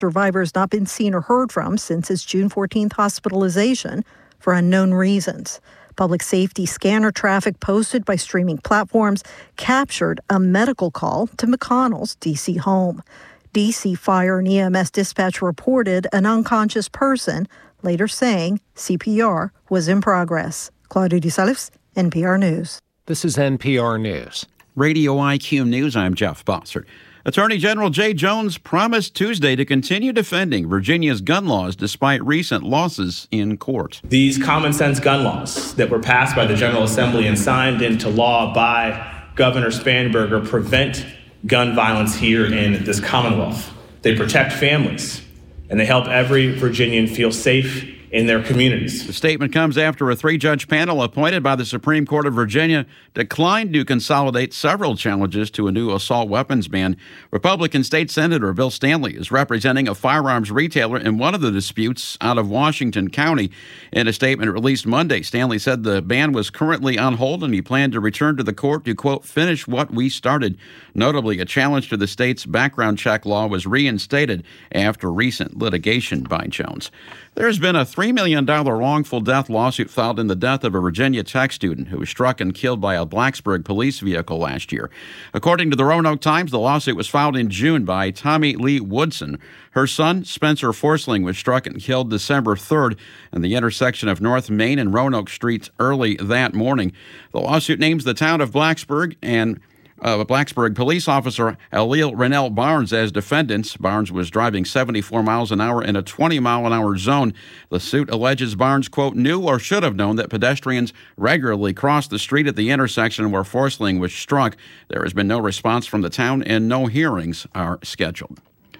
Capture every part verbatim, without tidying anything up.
Survivor has not been seen or heard from since his June fourteenth hospitalization for unknown reasons. Public safety scanner traffic posted by streaming platforms captured a medical call to McConnell's D C home. D C Fire and E M S dispatch reported an unconscious person, later saying C P R was in progress. Claudia DeSalles, N P R News. This is N P R News. Radio I Q News, I'm Jeff Bossert. Attorney General Jay Jones promised Tuesday to continue defending Virginia's gun laws despite recent losses in court. These common sense gun laws that were passed by the General Assembly and signed into law by Governor Spanberger prevent gun violence here in this Commonwealth. They protect families, and they help every Virginian feel safe in their communities. The statement comes after a three-judge panel appointed by the Supreme Court of Virginia declined to consolidate several challenges to a new assault weapons ban. Republican State Senator Bill Stanley is representing a firearms retailer in one of the disputes out of Washington County. In a statement released Monday, Stanley said the ban was currently on hold and he planned to return to the court to, quote, finish what we started. Notably, a challenge to the state's background check law was reinstated after recent litigation by Jones. There's been a three million dollars wrongful death lawsuit filed in the death of a Virginia Tech student who was struck and killed by a Blacksburg police vehicle last year. According to the Roanoke Times, the lawsuit was filed in June by Tommy Lee Woodson. Her son, Spencer Forsling, was struck and killed December third in the intersection of North Main and Roanoke Streets early that morning. The lawsuit names the town of Blacksburg and Uh, Blacksburg police officer Alil Rennell Barnes as defendants. Barnes was driving seventy-four miles an hour in a twenty mile an hour zone. The suit alleges Barnes, quote, knew or should have known that pedestrians regularly crossed the street at the intersection where Forsling was struck. There has been no response from the town and no hearings are scheduled.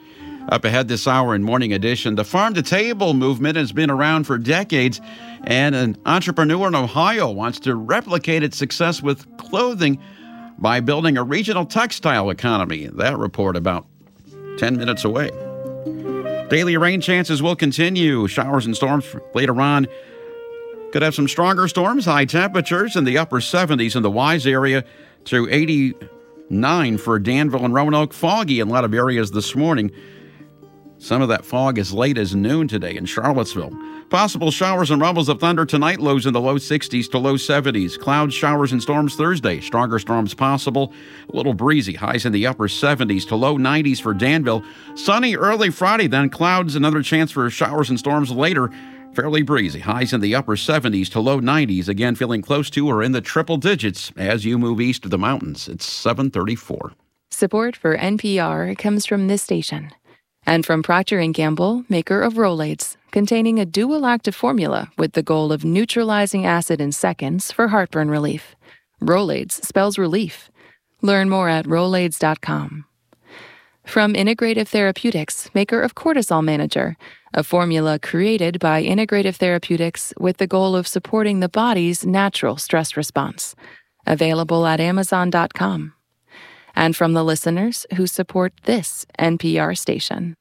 Up ahead this hour in Morning Edition, the farm-to-table movement has been around for decades, and an entrepreneur in Ohio wants to replicate its success with clothing by building a regional textile economy. That report about ten minutes away. Daily rain chances will continue. Showers and storms later on. Could have some stronger storms. High temperatures in the upper seventies in the Wise area to eighty-nine for Danville and Roanoke. Foggy in a lot of areas this morning. Some of that fog as late as noon today in Charlottesville. Possible showers and rumbles of thunder tonight, lows in the low sixties to low seventies. Clouds, showers, and storms Thursday. Stronger storms possible. A little breezy. Highs in the upper seventies to low nineties for Danville. Sunny early Friday, then clouds. Another chance for showers and storms later. Fairly breezy. Highs in the upper seventies to low nineties. Again, feeling close to or in the triple digits as you move east of the mountains. It's seven thirty-four. Support for N P R comes from this station. And from Procter and Gamble, maker of Rolaids, containing a dual active formula with the goal of neutralizing acid in seconds for heartburn relief. Rolaids spells relief. Learn more at rolaids dot com. From Integrative Therapeutics, maker of Cortisol Manager, a formula created by Integrative Therapeutics with the goal of supporting the body's natural stress response. Available at amazon dot com. And from the listeners who support this N P R station.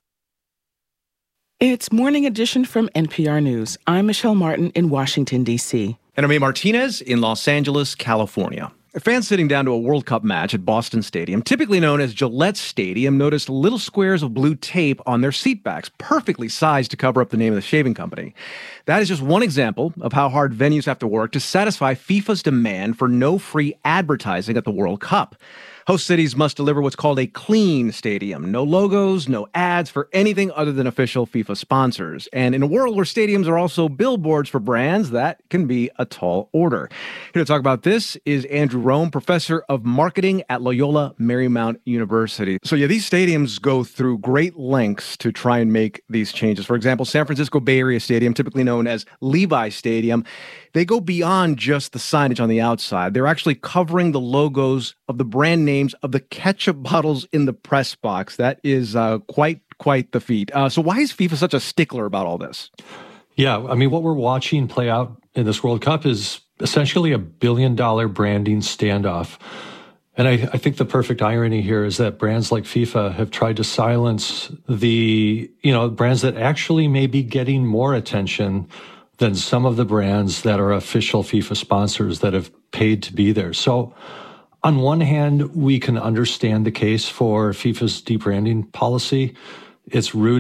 It's Morning Edition from N P R News. I'm Michelle Martin in Washington, D C And I'm A. Martinez in Los Angeles, California. Fans sitting down to a World Cup match at Boston Stadium, typically known as Gillette Stadium, noticed little squares of blue tape on their seatbacks, perfectly sized to cover up the name of the shaving company. That is just one example of how hard venues have to work to satisfy FIFA's demand for no free advertising at the World Cup. Host cities must deliver what's called a clean stadium. No logos, no ads for anything other than official FIFA sponsors. And in a world where stadiums are also billboards for brands, that can be a tall order. Here to talk about this is Andrew Rome, professor of marketing at Loyola Marymount University. So yeah, these stadiums go through great lengths to try and make these changes. For example, San Francisco Bay Area Stadium, typically known as Levi Stadium, they go beyond just the signage on the outside. They're actually covering the logos of the brand names of the ketchup bottles in the press box. That is uh, quite, quite the feat. Uh, so why is FIFA such a stickler about all this? Yeah, I mean, what we're watching play out in this World Cup is essentially a billion-dollar branding standoff. And I, I think the perfect irony here is that brands like FIFA have tried to silence the, you know, brands that actually may be getting more attention than some of the brands that are official FIFA sponsors that have paid to be there. So on one hand, we can understand the case for FIFA's debranding policy. It's rooted